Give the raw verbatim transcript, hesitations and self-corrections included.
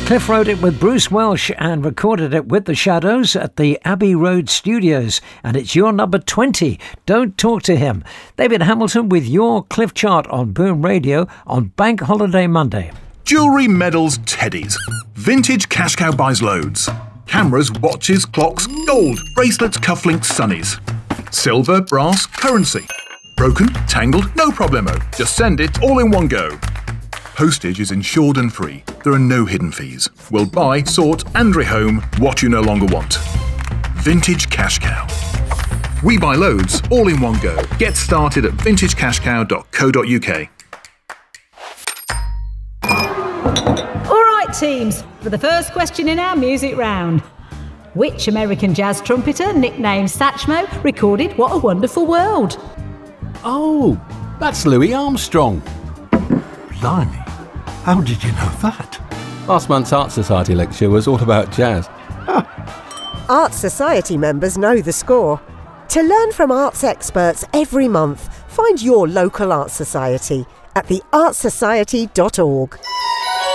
Cliff wrote it with Bruce Welsh and recorded it with the Shadows at the Abbey Road Studios. And it's your number twenty, Don't Talk to Him. David Hamilton with your Cliff chart on Boom Radio on Bank Holiday Monday. Jewellery, medals, teddies. Vintage Cash Cow buys loads. Cameras, watches, clocks, gold, bracelets, cufflinks, sunnies. Silver, brass, currency. Broken, tangled, no problemo. Just send it all in one go. Postage is insured and free. There are no hidden fees. We'll buy, sort and rehome what you no longer want. Vintage Cash Cow. We buy loads, all in one go. Get started at vintage cash cow dot co dot uk. All right, teams, for the first question in our music round. Which American jazz trumpeter, nicknamed Satchmo, recorded What a Wonderful World? Oh, that's Louis Armstrong. Blimey, how did you know that? Last month's Art Society lecture was all about jazz. Art Society members know the score. To learn from arts experts every month, find your local Art Society at the art society dot org.